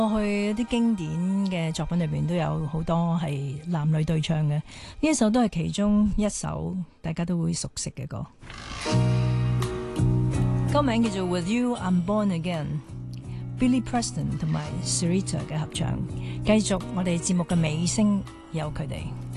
過去啲經典嘅作品裏邊都有好多係男女對唱嘅，呢一首都係其中一首大家都會熟悉嘅歌。歌名叫做 With You I'm Born Again，Billy Preston 同埋 Sarita 嘅合唱。繼續我哋節目嘅尾聲有佢哋。